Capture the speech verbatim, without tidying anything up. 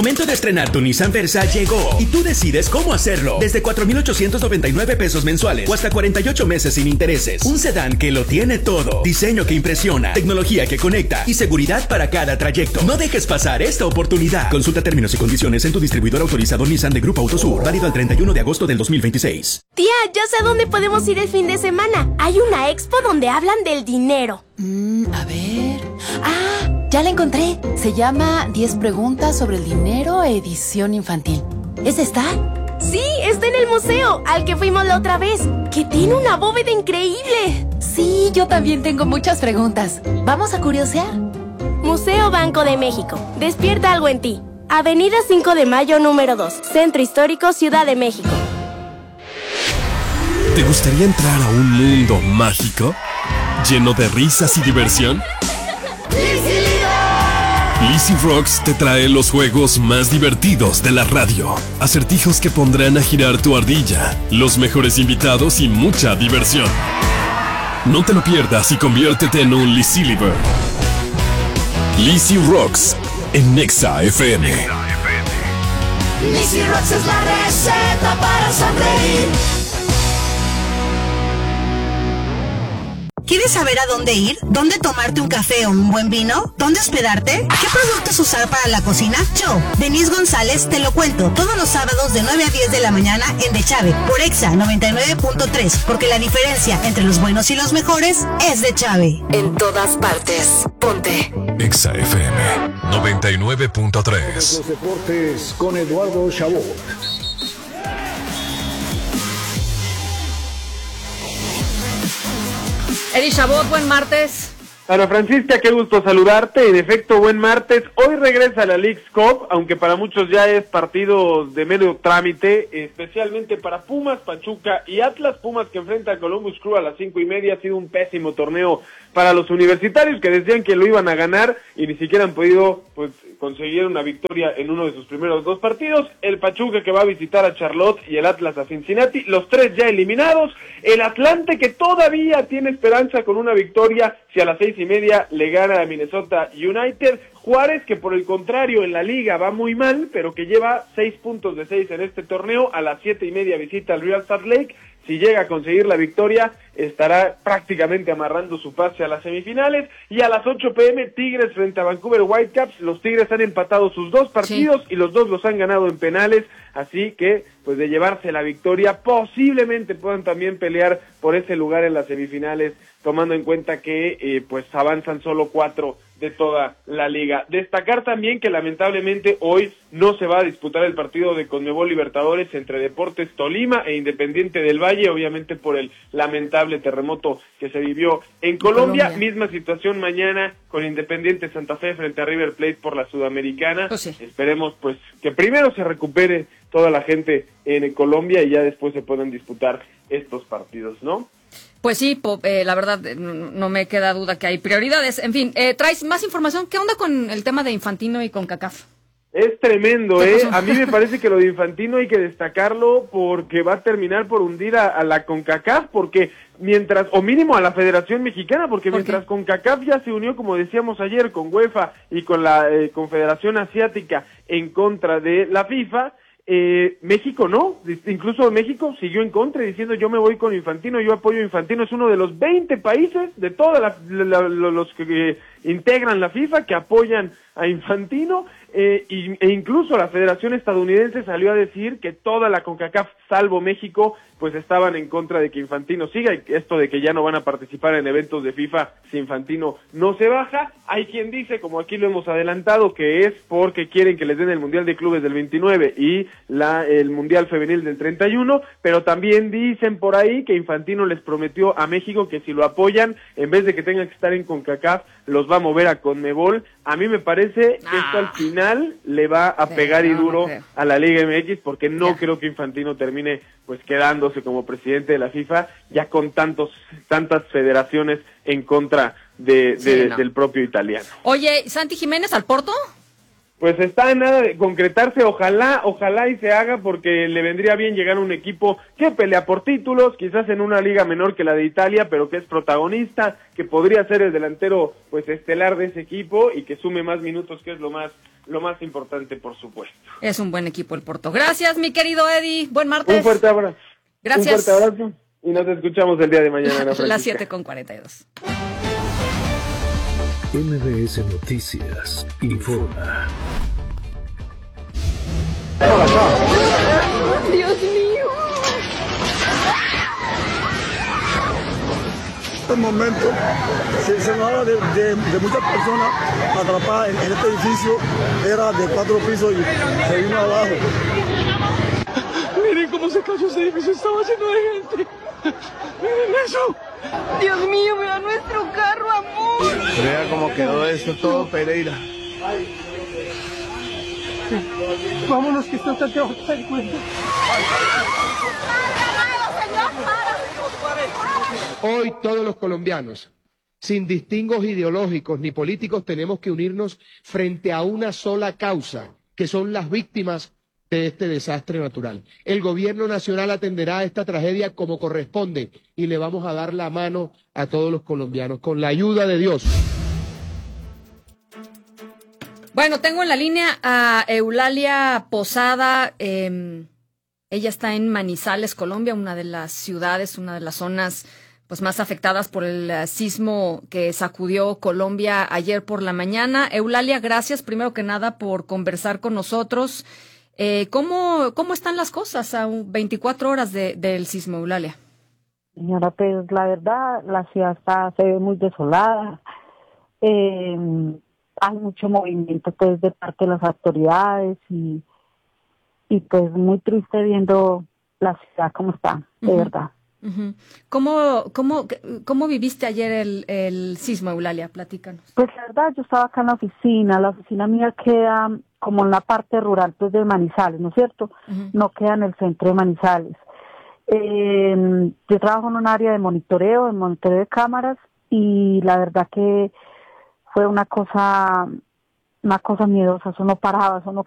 Momento de estrenar tu Nissan Versa llegó y tú decides cómo hacerlo. Desde cuatro mil ochocientos noventa y nueve pesos mensuales o hasta cuarenta y ocho meses sin intereses. Un sedán que lo tiene todo. Diseño que impresiona, tecnología que conecta y seguridad para cada trayecto. No dejes pasar esta oportunidad. Consulta términos y condiciones en tu distribuidor autorizado Nissan de Grupo Autosur. Válido al treinta y uno de agosto del dos mil veintiséis. Tía, ya sé dónde podemos ir el fin de semana. Hay una expo donde hablan del dinero. Mm, a ver... ¡Ah! Ya la encontré. Se llama diez preguntas sobre el dinero, edición infantil. ¿Esa está? Sí, está en el museo, al que fuimos la otra vez, que tiene una bóveda increíble. Sí, yo también tengo muchas preguntas. ¿Vamos a curiosear? Museo Banco de México. Despierta algo en ti. Avenida cinco de mayo, número dos. Centro Histórico, Ciudad de México. ¿Te gustaría entrar a un mundo mágico? ¿Lleno de risas y diversión? Lizzy Rocks te trae los juegos más divertidos de la radio. Acertijos que pondrán a girar tu ardilla, los mejores invitados y mucha diversión. No te lo pierdas y conviértete en un Lizzy-liver. Lizzy Rocks en Nexa F M. Lizzy Rocks es la receta para sonreír. ¿Quieres saber a dónde ir? ¿Dónde tomarte un café o un buen vino? ¿Dónde hospedarte? ¿Qué productos usar para la cocina? Yo, Denise González, te lo cuento todos los sábados de nueve a diez de la mañana en De Chave, por Exa noventa y nueve punto tres, porque la diferencia entre los buenos y los mejores es De Chave. En todas partes, ponte Exa F M noventa y nueve punto tres. Los deportes con Eduardo Chabot. Eddie Chabot, buen martes. Ana Francisca, qué gusto saludarte. En efecto, buen martes. Hoy regresa la Leagues Cup, aunque para muchos ya es partido de medio trámite, especialmente para Pumas, Pachuca y Atlas. Pumas que enfrenta a Columbus Crew a las cinco y media. Ha sido un pésimo torneo para los universitarios que decían que lo iban a ganar y ni siquiera han podido pues conseguir una victoria en uno de sus primeros dos partidos. El Pachuca que va a visitar a Charlotte y el Atlas a Cincinnati, los tres ya eliminados. El Atlante que todavía tiene esperanza con una victoria si a las seis y media le gana a Minnesota United. Juárez que por el contrario en la liga va muy mal, pero que lleva seis puntos de seis en este torneo. A las siete y media visita al Real Salt Lake. Si llega a conseguir la victoria, estará prácticamente amarrando su pase a las semifinales. Y a las ocho pm, Tigres frente a Vancouver Whitecaps. Los Tigres han empatado sus dos partidos, sí, y los dos los han ganado en penales. Así que, pues de llevarse la victoria, posiblemente puedan también pelear por ese lugar en las semifinales, tomando en cuenta que eh, pues avanzan solo cuatro de toda la liga. Destacar también que lamentablemente hoy no se va a disputar el partido de Conmebol Libertadores entre Deportes Tolima e Independiente del Valle, obviamente por el lamentable terremoto que se vivió en Colombia. Colombia. Misma situación mañana con Independiente Santa Fe frente a River Plate por la Sudamericana. Pues sí. Esperemos pues que primero se recupere toda la gente en Colombia y ya después se puedan disputar estos partidos, ¿no? Pues sí, Pop, eh, la verdad no me queda duda que hay prioridades. En fin, eh, traes más información. ¿Qué onda con el tema de Infantino y con CONCACAF? Es tremendo, ¿eh? A mí me parece que lo de Infantino hay que destacarlo porque va a terminar por hundir a, a la CONCACAF, porque mientras, o mínimo a la Federación Mexicana, porque ¿Por mientras qué? CONCACAF ya se unió, como decíamos ayer, con UEFA y con la eh, Confederación Asiática en contra de la FIFA, Eh, México no, incluso México siguió en contra diciendo yo me voy con Infantino, yo apoyo a Infantino. Es uno de los veinte países de todos los que eh, integran la FIFA que apoyan a Infantino, eh, y, e incluso la Federación Estadounidense salió a decir que toda la CONCACAF, salvo México, pues estaban en contra de que Infantino siga, y esto de que ya no van a participar en eventos de FIFA si Infantino no se baja. Hay quien dice, como aquí lo hemos adelantado, que es porque quieren que les den el Mundial de Clubes del veintinueve y la el Mundial Femenil del treinta y uno, pero también dicen por ahí que Infantino les prometió a México que si lo apoyan, en vez de que tengan que estar en CONCACAF, los va a mover a CONMEBOL. A mí me parece que esto al final le va a sí, pegar y duro no, no a la Liga M X, porque no yeah. creo que Infantino termine pues quedándose como presidente de la FIFA, ya con tantos tantas federaciones en contra de, de sí, no. del propio italiano. Oye, ¿Santi Jiménez al Porto? pues está en nada de concretarse, ojalá, ojalá y se haga, porque le vendría bien llegar a un equipo que pelea por títulos, quizás en una liga menor que la de Italia, pero que es protagonista, que podría ser el delantero pues estelar de ese equipo y que sume más minutos, que es lo más lo más importante, por supuesto. Es un buen equipo el Porto. Gracias, mi querido Eddie. Buen martes. Un fuerte abrazo. Gracias. Un fuerte abrazo y nos escuchamos el día de mañana. Las siete con cuarenta y dos. M B S Noticias informa. Dios mío. En este momento se, se nos habla de, de, de muchas personas atrapadas en, en este edificio. Era de cuatro pisos y se vino abajo. Miren cómo se cayó ese edificio, estaba lleno de gente. Miren eso. Dios mío, vea nuestro carro, amor. Vea cómo quedó esto todo, Pereira. Vámonos, que esto está que vamos a encuentro. Hoy todos los colombianos, sin distingos ideológicos ni políticos, tenemos que unirnos frente a una sola causa, que son las víctimas de este desastre natural. El gobierno nacional atenderá a esta tragedia como corresponde y le vamos a dar la mano a todos los colombianos, con la ayuda de Dios. Bueno, tengo en la línea a Eulalia Posada. Eh, ella está en Manizales, Colombia, una de las ciudades, una de las zonas pues más afectadas por el uh, sismo que sacudió Colombia ayer por la mañana. Eulalia, gracias primero que nada por conversar con nosotros. Eh, ¿cómo, ¿Cómo están las cosas a veinticuatro horas de, del sismo, Eulalia? Señora, pues la verdad, la ciudad está, se ve muy desolada. Eh, hay mucho movimiento pues de parte de las autoridades y, y pues muy triste viendo la ciudad como está, de uh-huh. verdad. Uh-huh. ¿Cómo, cómo, ¿Cómo viviste ayer el, el sismo, Eulalia? Platícanos. Pues la verdad, yo estaba acá en la oficina. La oficina mía queda como en la parte rural pues de Manizales, ¿no es cierto? Uh-huh. No queda en el centro de Manizales. Eh, yo trabajo en un área de monitoreo, de monitoreo de cámaras, y la verdad que fue una cosa, una cosa miedosa. Eso no paraba, eso no